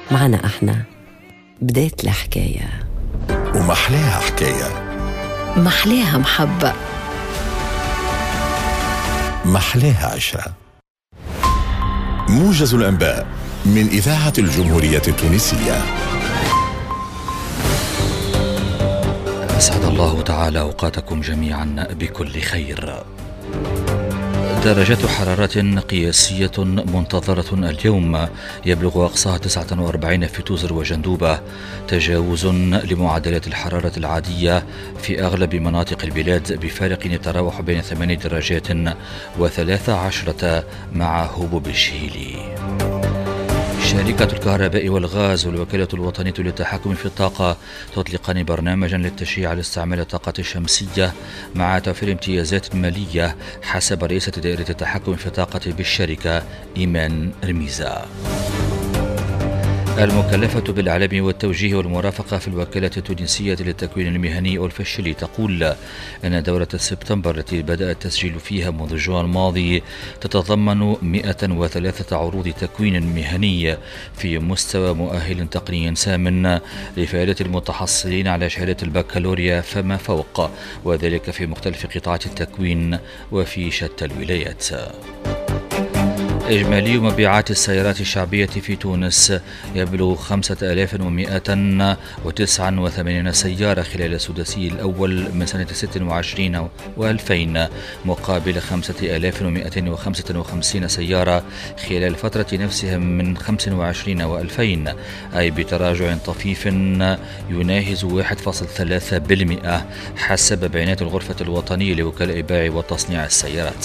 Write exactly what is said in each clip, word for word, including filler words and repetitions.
معنا احنا بداية الحكاية، ومحلاها حكاية، محلاها محبة، محلاها عشرة. موجز الأنباء من إذاعة الجمهورية التونسية. أسعد الله تعالى أوقاتكم جميعا بكل خير. درجات حرارة قياسية منتظرة اليوم يبلغ أقصاها تسعة وأربعين في توزر وجندوبة، تجاوز لمعدلات الحرارة العادية في أغلب مناطق البلاد بفارق يتراوح بين ثماني درجات وثلاث عشرة مع هبوب الشيلي. شركة الكهرباء والغاز والوكالة الوطنية للتحكم في الطاقة تطلقان برنامجا للتشجيع على استعمال الطاقة الشمسية مع توفير امتيازات مالية حسب رئيسة دائرة التحكم في الطاقة بالشركة إيمان رميزة. المكلفة بالإعلام والتوجيه والمرافقة في الوكالة التونسية للتكوين المهني والفشلي تقول أن دورة سبتمبر التي بدأ التسجيل فيها منذ الجوع الماضي تتضمن مئة وثلاثة عروض تكوين مهني في مستوى مؤهل تقني سام لفئة المتحصلين على شهادة البكالوريا فما فوق، وذلك في مختلف قطاعات التكوين وفي شتى الولايات. إجمالي مبيعات السيارات الشعبية في تونس يبلغ خمسة آلاف ومئة وتسعة وثمانين سيارة خلال السداسي الأول من سنة ستة وعشرين وألفين، مقابل خمسة آلاف ومئتين وخمسة وخمسين سيارة خلال الفترة نفسها من خمسة وعشرين وألفين، أي بتراجع طفيف يناهز واحد فاصلة ثلاثة بالمئة حسب بيانات الغرفة الوطنية لوكلاء بيع وتصنيع السيارات.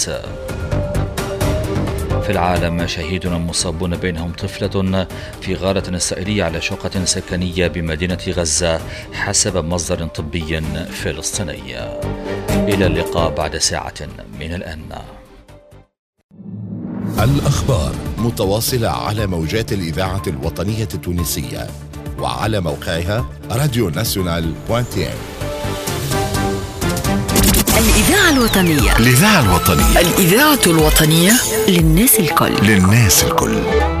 في العالم شهيد مصابون بينهم طفلة في غارة إسرائيلية على شقة سكنية بمدينة غزة حسب مصدر طبي فلسطيني. إلى اللقاء بعد ساعة من الآن. الأخبار متواصلة على موجات الإذاعة الوطنية التونسية وعلى موقعها راديو ناسيونال بوانتين. الإذاعة الوطنية، الإذاعة الوطنية، الإذاعة الوطنية للناس الكل، للناس الكل.